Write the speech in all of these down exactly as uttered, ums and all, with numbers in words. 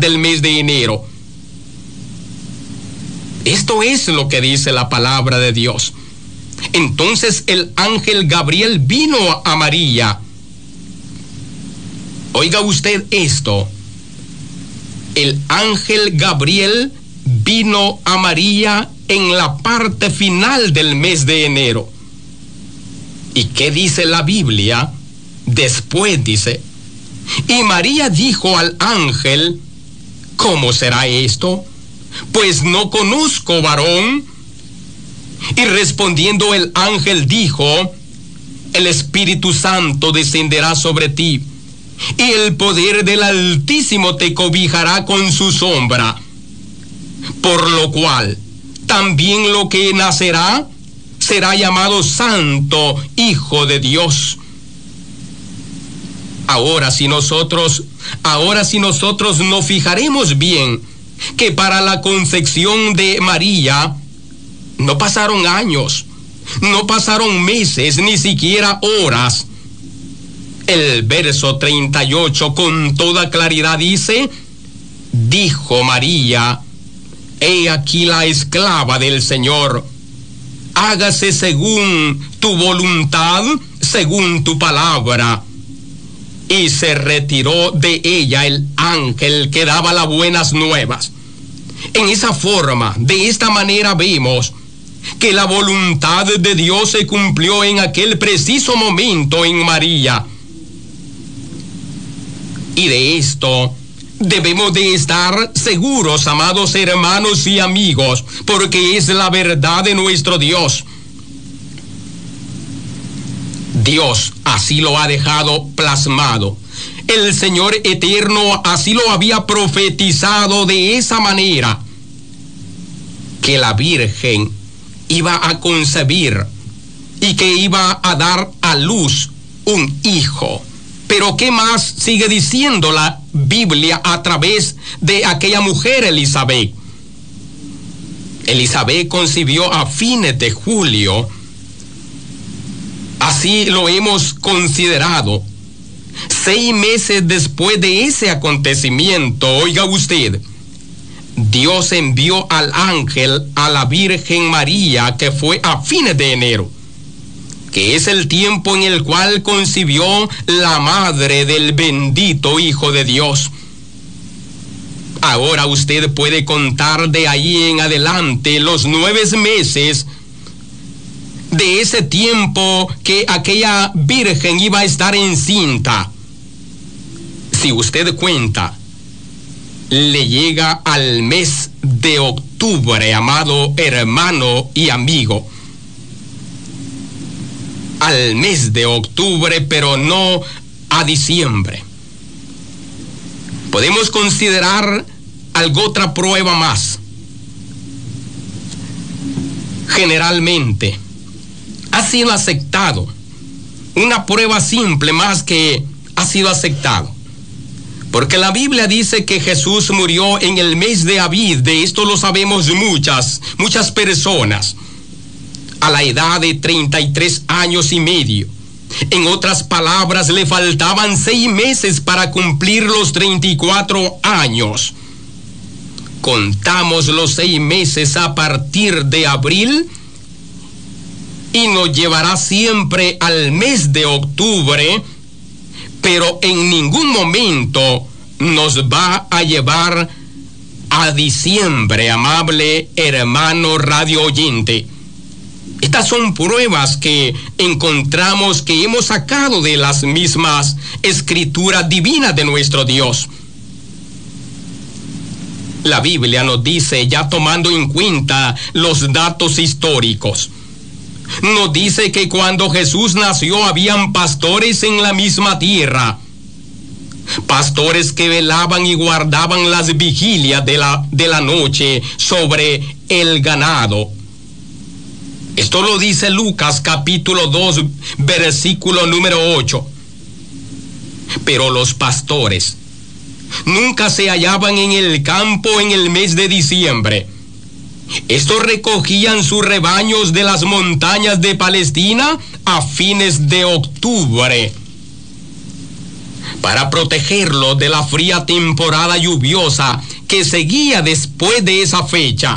del mes de enero. Esto es lo que dice la palabra de Dios. Entonces el ángel Gabriel vino a María. Oiga usted esto. El ángel Gabriel vino a María en la parte final del mes de enero. ¿Y qué dice la Biblia? Después dice: y María dijo al ángel: ¿cómo será esto? Pues no conozco varón. Y respondiendo el ángel dijo: el Espíritu Santo descenderá sobre ti, y el poder del Altísimo te cobijará con su sombra. Por lo cual, también lo que nacerá será llamado Santo Hijo de Dios. Ahora si nosotros, ahora si nosotros nos fijaremos bien, que para la concepción de María no pasaron años, no pasaron meses, ni siquiera horas. El verso treinta y ocho con toda claridad dice: dijo María: he aquí la esclava del Señor, hágase según tu voluntad, según tu palabra. Y se retiró de ella el ángel que daba las buenas nuevas. En esa forma, de esta manera vemos que la voluntad de Dios se cumplió en aquel preciso momento en María. Y de esto debemos de estar seguros, amados hermanos y amigos, porque es la verdad de nuestro Dios. Dios así lo ha dejado plasmado. El Señor eterno así lo había profetizado de esa manera, que la Virgen iba a concebir y que iba a dar a luz un hijo. Pero ¿qué más sigue diciendo la Biblia a través de aquella mujer, Elizabeth? Elizabeth concibió a fines de julio. Así lo hemos considerado. Seis meses después de ese acontecimiento, oiga usted, Dios envió al ángel a la Virgen María, que fue a fines de enero, que es el tiempo en el cual concibió la madre del bendito Hijo de Dios. Ahora usted puede contar de ahí en adelante los nueve meses de ese tiempo que aquella virgen iba a estar encinta. Si usted cuenta, le llega al mes de octubre, amado hermano y amigo. Al mes de octubre, pero no a diciembre. Podemos considerar algo otra prueba más. Generalmente ha sido aceptado. Una prueba simple más que ha sido aceptado. Porque la Biblia dice que Jesús murió en el mes de Abib. De esto lo sabemos muchas, muchas personas. A la edad de treinta y tres años y medio. En otras palabras, le faltaban seis meses para cumplir los treinta y cuatro años. Contamos los seis meses a partir de abril y nos llevará siempre al mes de octubre, pero en ningún momento nos va a llevar a diciembre, amable hermano radio oyente. Estas son pruebas que encontramos, que hemos sacado de las mismas escrituras divinas de nuestro Dios. La Biblia nos dice, ya tomando en cuenta los datos históricos, nos dice que cuando Jesús nació habían pastores en la misma tierra, pastores que velaban y guardaban las vigilias de la, de la noche sobre el ganado. Esto lo dice Lucas capítulo dos, versículo número ocho. Pero los pastores nunca se hallaban en el campo en el mes de diciembre. Estos recogían sus rebaños de las montañas de Palestina a fines de octubre. para protegerlo de la fría temporada lluviosa que seguía después de esa fecha.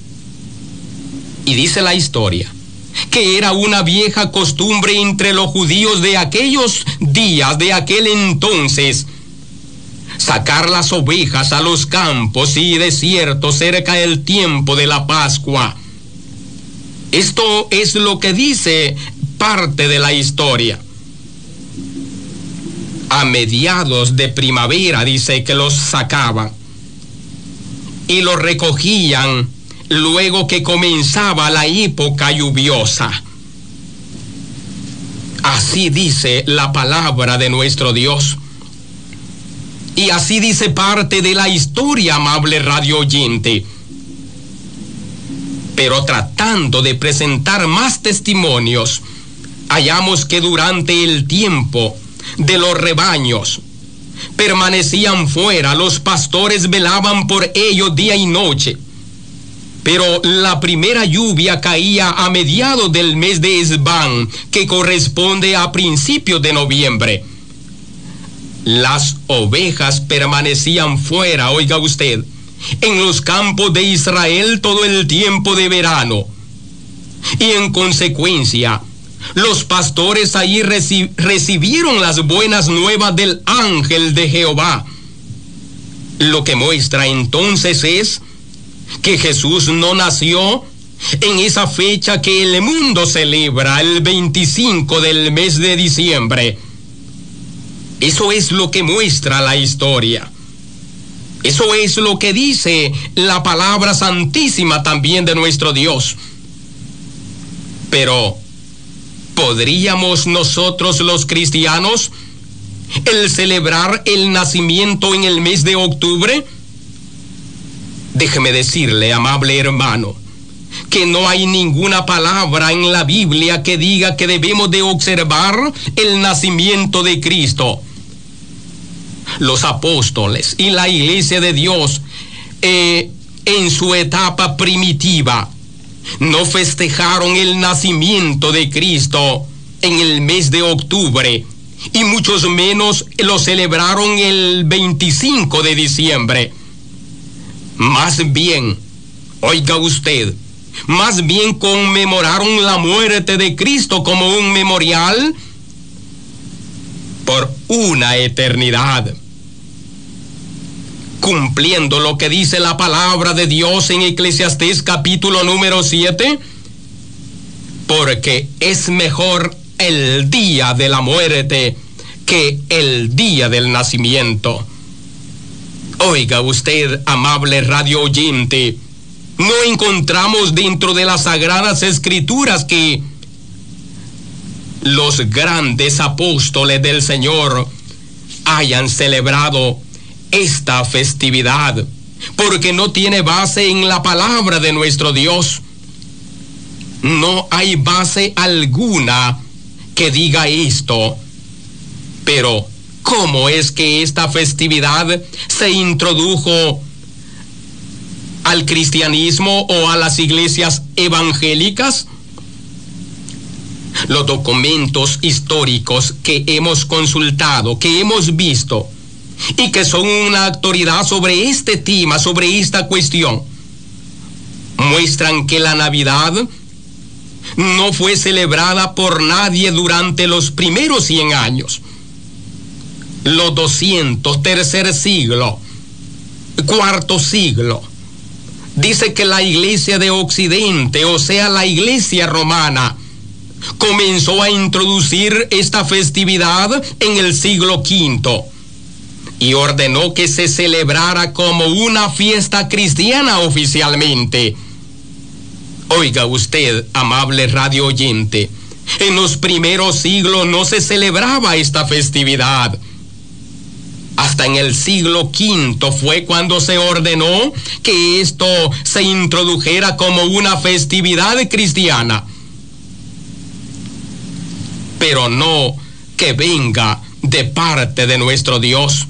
Y dice la historia que era una vieja costumbre entre los judíos de aquellos días, de aquel entonces, sacar las ovejas a los campos y desiertos cerca del tiempo de la Pascua. Esto es lo que dice parte de la historia. A mediados de primavera dice que los sacaban y los recogían luego que comenzaba la época lluviosa. Así dice la palabra de nuestro Dios. Y así dice parte de la historia, amable radio oyente. Pero tratando de presentar más testimonios, hallamos que durante el tiempo de los rebaños permanecían fuera, los pastores velaban por ellos día y noche. Pero la primera lluvia caía a mediados del mes de Esbán, que corresponde a principios de noviembre. Las ovejas permanecían fuera, oiga usted, en los campos de Israel todo el tiempo de verano. Y en consecuencia, los pastores allí reci- recibieron las buenas nuevas del ángel de Jehová. Lo que muestra entonces es que Jesús no nació en esa fecha que el mundo celebra, el veinticinco del mes de diciembre. Eso es lo que muestra la historia. Eso es lo que dice la palabra santísima también de nuestro Dios. Pero, ¿podríamos nosotros los cristianos el celebrar el nacimiento en el mes de octubre? Déjeme decirle, amable hermano, que no hay ninguna palabra en la Biblia que diga que debemos de observar el nacimiento de Cristo. Los apóstoles y la iglesia de Dios eh, en su etapa primitiva no festejaron el nacimiento de Cristo en el mes de octubre y muchos menos lo celebraron el veinticinco de diciembre. Más bien, oiga usted, más bien conmemoraron la muerte de Cristo como un memorial por una eternidad, cumpliendo lo que dice la palabra de Dios en Eclesiastés capítulo número siete, porque es mejor el día de la muerte que el día del nacimiento. Oiga usted, amable radio oyente, no encontramos dentro de las Sagradas Escrituras que los grandes apóstoles del Señor hayan celebrado esta festividad, porque no tiene base en la palabra de nuestro Dios. No hay base alguna que diga esto. Pero, ¿cómo es que esta festividad se introdujo al cristianismo o a las iglesias evangélicas? Los documentos históricos que hemos consultado, que hemos visto, y que son una autoridad sobre este tema, sobre esta cuestión, muestran que la Navidad no fue celebrada por nadie durante los primeros cien años. Los doscientos, tercer siglo, cuarto siglo, dice que la iglesia de Occidente, o sea, la iglesia romana, comenzó a introducir esta festividad en el siglo quinto y ordenó que se celebrara como una fiesta cristiana oficialmente. Oiga usted, amable radio oyente, en los primeros siglos no se celebraba esta festividad. Hasta en el siglo quinto fue cuando se ordenó que esto se introdujera como una festividad cristiana. Pero no que venga de parte de nuestro Dios.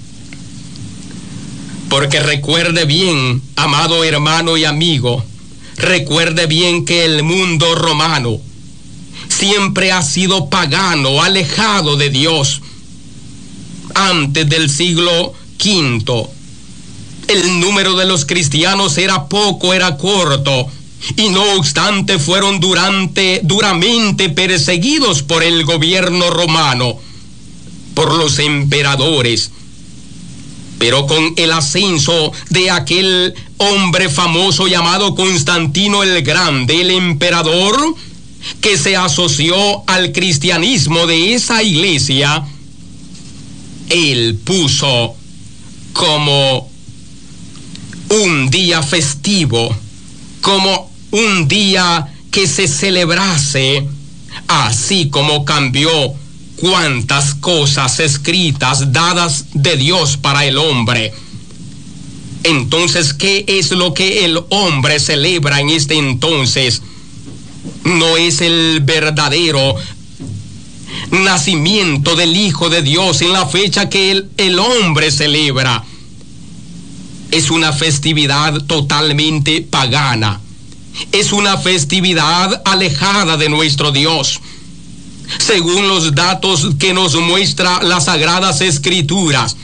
Porque recuerde bien, amado hermano y amigo, recuerde bien que el mundo romano siempre ha sido pagano, alejado de Dios. antes del siglo quinto, el número de los cristianos era poco, era corto, y no obstante fueron durante, duramente perseguidos por el gobierno romano, por los emperadores. Pero con el ascenso de aquel hombre famoso llamado Constantino el Grande, el emperador, que se asoció al cristianismo de esa iglesia, él puso como un día festivo, como un día que se celebrase, así como cambió cuántas cosas escritas, dadas de Dios para el hombre. Entonces, ¿qué es lo que el hombre celebra en este entonces? No es el verdadero nacimiento del Hijo de Dios en la fecha que el, el hombre celebra. Es una festividad totalmente pagana. Es una festividad alejada de nuestro Dios. Según los datos que nos muestra las Sagradas Escrituras,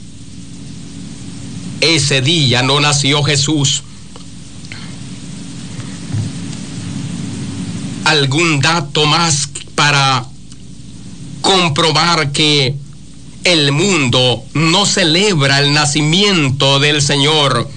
ese día no nació Jesús. ¿Algún dato más para comprobar que el mundo no celebra el nacimiento del Señor?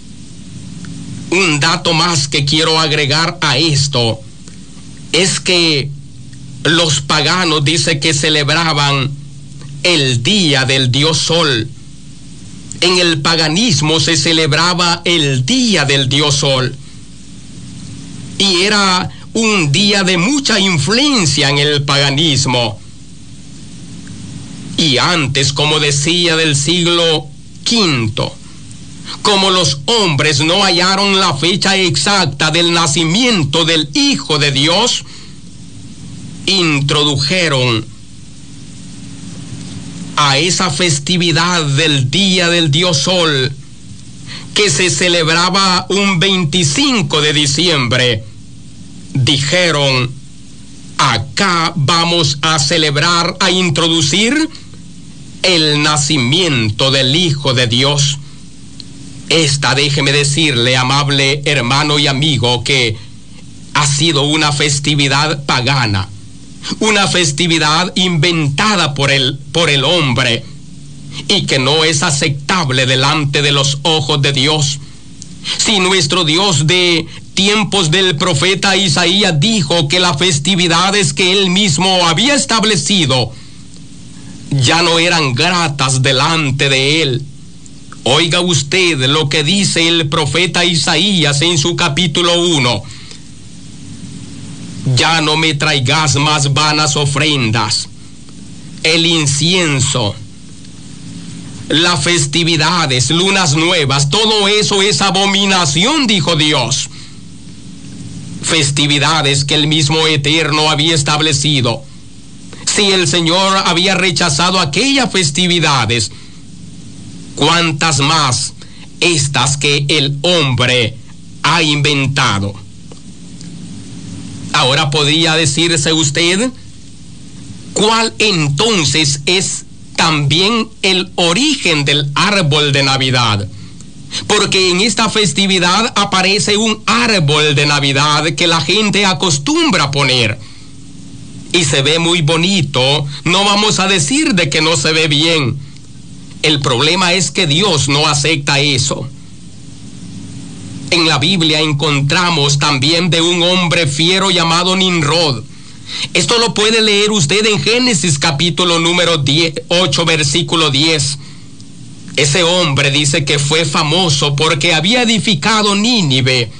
Un dato más que quiero agregar a esto es que los paganos dice que celebraban el día del dios Sol. En el paganismo se celebraba el día del dios Sol, y era un día de mucha influencia en el paganismo. Y antes, como decía, del siglo quinto, como los hombres no hallaron la fecha exacta del nacimiento del Hijo de Dios, introdujeron a esa festividad del día del dios Sol, que se celebraba un veinticinco de diciembre, dijeron: acá vamos a celebrar, a introducir el nacimiento del Hijo de Dios. Esta, déjeme decirle, amable hermano y amigo, que ha sido una festividad pagana, una festividad inventada por el, por el hombre, y que no es aceptable delante de los ojos de Dios. Si nuestro Dios de tiempos del profeta Isaías dijo que las festividades que él mismo había establecido ya no eran gratas delante de él, oiga usted lo que dice el profeta Isaías en su capítulo uno: ya no me traigas más vanas ofrendas, el incienso, las festividades, lunas nuevas, todo eso es abominación, dijo Dios. Festividades que el mismo Eterno había establecido. Si el Señor había rechazado aquellas festividades, ¿cuántas más estas que el hombre ha inventado? Ahora podría decirse usted, ¿cuál entonces es también el origen del árbol de Navidad? Porque en esta festividad aparece un árbol de Navidad que la gente acostumbra a poner, y se ve muy bonito. No vamos a decir de que no se ve bien. El problema es que Dios no acepta eso. En la Biblia encontramos también de un hombre fiero llamado Nimrod. Esto lo puede leer usted en Génesis capítulo número ocho, versículo diez. Ese hombre dice que fue famoso porque había edificado Nínive,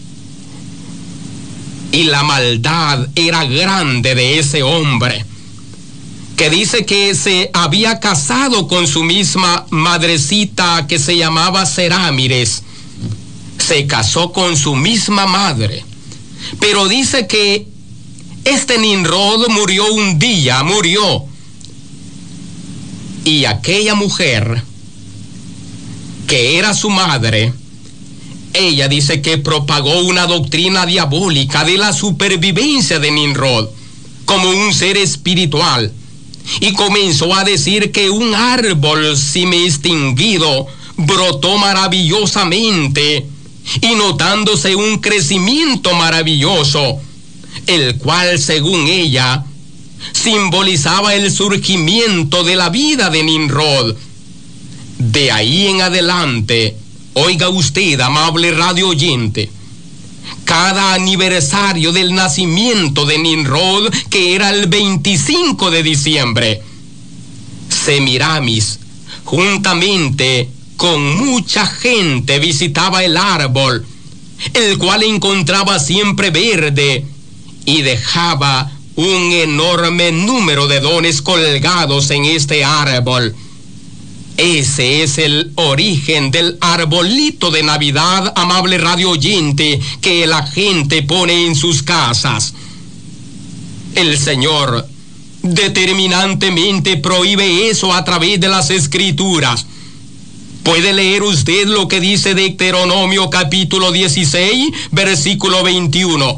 y la maldad era grande de ese hombre, que dice que se había casado con su misma madrecita, que se llamaba Serámires. Se casó con su misma madre, pero dice que este Nimrod murió un día, murió, y aquella mujer, que era su madre, ella dice que propagó una doctrina diabólica de la supervivencia de Nimrod como un ser espiritual, y comenzó a decir que un árbol semi-extinguido brotó maravillosamente y notándose un crecimiento maravilloso, el cual, según ella, simbolizaba el surgimiento de la vida de Nimrod. De ahí en adelante, oiga usted, amable radio oyente, cada aniversario del nacimiento de Nimrod, que era el veinticinco de diciembre, Semiramis, juntamente con mucha gente, visitaba el árbol, el cual encontraba siempre verde y dejaba un enorme número de dones colgados en este árbol. Ese es el origen del arbolito de Navidad, amable radio oyente, que la gente pone en sus casas. El Señor determinantemente prohíbe eso a través de las Escrituras. Puede leer usted lo que dice Deuteronomio capítulo dieciséis, versículo veintiuno.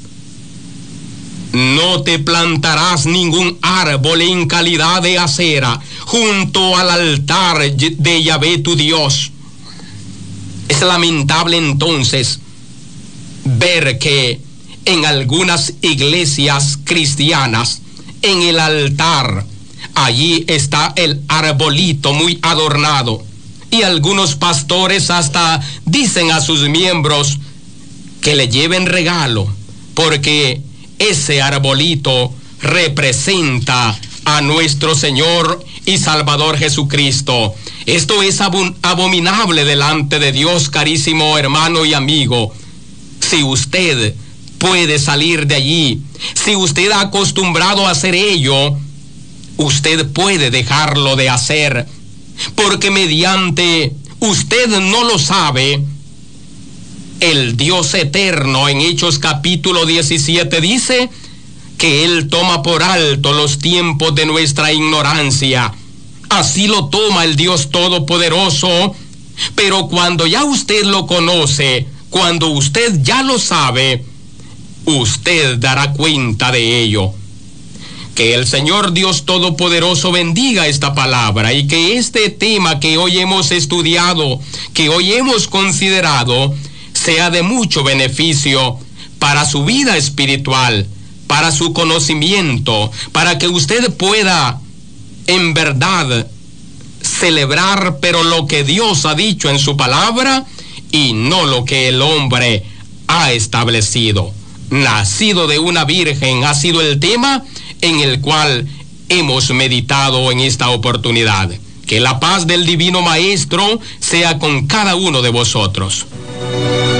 No te plantarás ningún árbol en calidad de acera junto al altar de Yahvé tu Dios. Es lamentable entonces ver que en algunas iglesias cristianas, en el altar, allí está el arbolito muy adornado, y algunos pastores hasta dicen a sus miembros que le lleven regalo, porque ese arbolito representa a nuestro Señor y Salvador Jesucristo. Esto es abom- abominable delante de Dios, carísimo hermano y amigo. Si usted puede salir de allí, si usted ha acostumbrado a hacer ello, usted puede dejarlo de hacer, porque mediante usted no lo sabe, el Dios eterno en Hechos capítulo diecisiete dice que Él toma por alto los tiempos de nuestra ignorancia. Así lo toma el Dios Todopoderoso, pero cuando ya usted lo conoce, cuando usted ya lo sabe, usted dará cuenta de ello. Que el Señor Dios Todopoderoso bendiga esta palabra y que este tema que hoy hemos estudiado, que hoy hemos considerado, sea de mucho beneficio para su vida espiritual, para su conocimiento, para que usted pueda en verdad celebrar pero lo que Dios ha dicho en su palabra y no lo que el hombre ha establecido. Nacido de una virgen ha sido el tema en el cual hemos meditado en esta oportunidad. Que la paz del Divino Maestro sea con cada uno de vosotros.